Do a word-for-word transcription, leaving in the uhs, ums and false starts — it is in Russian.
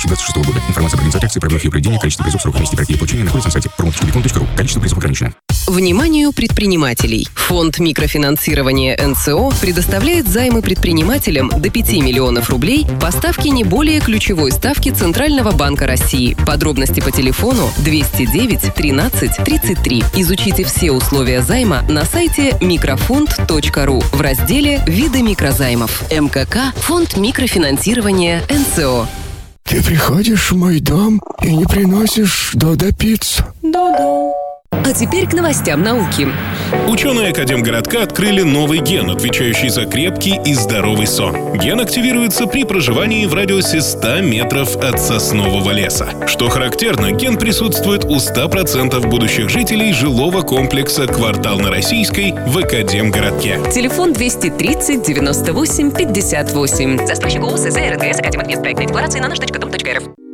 тысячи двадцать шестого года. Информация про организацию акции, правила ее проведения, количество призов, срок и месте проекта получения находится на сайте промоточка бикон точка ру. Количество призов ограничено. Вниманию предпринимателей! Фонд микрофинансирования эн цэ о предоставляет займы предпринимателям до пяти миллионов рублей по ставке не более ключевой ставки Центрального банка России. Подробности по телефону двести девять тринадцать тридцать три. Изучите все условия займа на сайте микрофонд точка ру в разделе «Виды микрозаймов». эм ка ка – Фонд микрофинансирования эн цэ о. Ты приходишь в мой дом и не приносишь Додо-пиццу. Да-да. А теперь к новостям науки. Ученые Академгородка открыли новый ген, отвечающий за крепкий и здоровый сон. Ген активируется при проживании в радиусе ста метров от соснового леса. Что характерно, ген присутствует у ста процентов будущих жителей жилого комплекса «Квартал на Российской» в Академгородке. Телефон двести тридцать девяносто восемь пятьдесят восемь. Застройщик ООО СЗ эр эн тэ эс Академатвестпроектной декларации на наш точка дом точка эр эф.